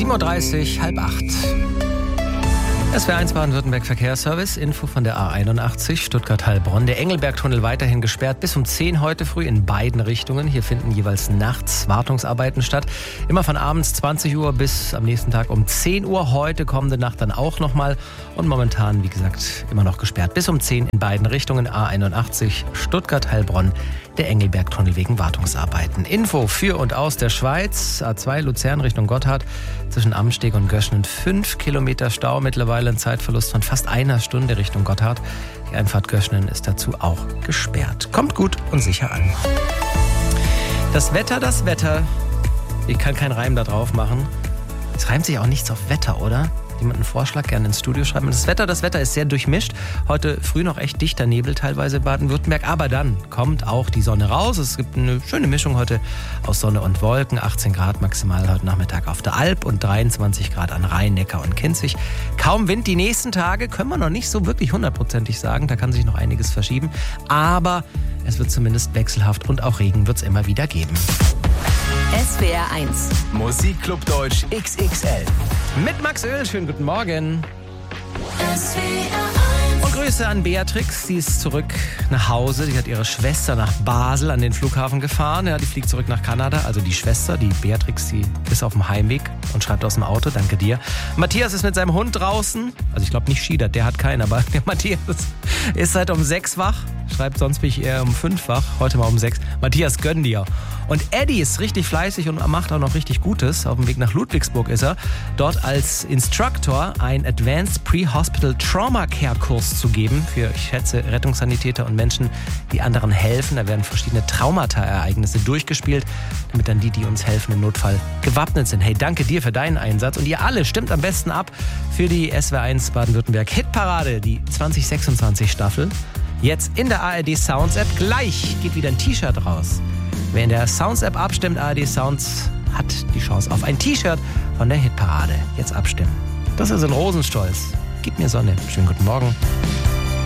7.30 Uhr, 7:30. SWR1 Baden-Württemberg Verkehrsservice. Info von der A81 Stuttgart-Heilbronn. Der Engelbergtunnel weiterhin gesperrt bis um 10 heute früh in beiden Richtungen. Hier finden jeweils nachts Wartungsarbeiten statt. Immer von abends 20 Uhr bis am nächsten Tag um 10 Uhr. Heute kommende Nacht dann auch nochmal. Und momentan, wie gesagt, immer noch gesperrt bis um 10 in beiden Richtungen. A81 Stuttgart-Heilbronn. Der Engelbergtunnel wegen Wartungsarbeiten. Info für und aus der Schweiz. A2 Luzern Richtung Gotthard. Zwischen Amsteg und Göschenen 5 Kilometer Stau. Mittlerweile ein Zeitverlust von fast einer Stunde Richtung Gotthard. Die Einfahrt Göschenen ist dazu auch gesperrt. Kommt gut und sicher an. Das Wetter. Ich kann keinen Reim da drauf machen. Es reimt sich auch nichts auf Wetter, oder? Jemand einen Vorschlag, gerne ins Studio schreiben. Das Wetter ist sehr durchmischt. Heute früh noch echt dichter Nebel teilweise in Baden-Württemberg. Aber dann kommt auch die Sonne raus. Es gibt eine schöne Mischung heute aus Sonne und Wolken. 18 Grad maximal heute Nachmittag auf der Alp und 23 Grad an Rhein, Neckar und Kinzig. Kaum Wind die nächsten Tage. Können wir noch nicht so wirklich hundertprozentig sagen. Da kann sich noch einiges verschieben. Aber es wird zumindest wechselhaft und auch Regen wird es immer wieder geben. SWR 1 Musikclub Deutsch XXL. Mit Max Öl, schönen guten Morgen. SWR 1 Und Grüße an Beatrix, sie ist zurück nach Hause. Sie hat ihre Schwester nach Basel an den Flughafen gefahren. Ja, die fliegt zurück nach Kanada. Also die Schwester, die Beatrix, die ist auf dem Heimweg und schreibt aus dem Auto, danke dir. Matthias ist mit seinem Hund draußen. Also ich glaube nicht Schiedert, der hat keinen, aber der Matthias ist seit um 6 wach. Schreibt, sonst bin ich eher um 5 wach, heute mal um 6. Matthias, gönn dir. Und Eddie ist richtig fleißig und macht auch noch richtig Gutes. Auf dem Weg nach Ludwigsburg ist er. Dort als Instructor einen Advanced Pre-Hospital Trauma Care Kurs zu geben für, ich schätze, Rettungssanitäter und Menschen, die anderen helfen. Da werden verschiedene Traumata-Ereignisse durchgespielt, damit dann die uns helfen im Notfall, gewappnet sind. Hey, danke dir für deinen Einsatz. Und ihr alle stimmt am besten ab für die SWR1 Baden-Württemberg Hitparade, die 2026 Staffel. Jetzt in der ARD Sounds App. Gleich geht wieder ein T-Shirt raus. Wer in der Sounds App abstimmt, ARD Sounds, hat die Chance auf ein T-Shirt von der Hitparade. Jetzt abstimmen. Das ist in Rosenstolz. Gib mir Sonne. Schönen guten Morgen.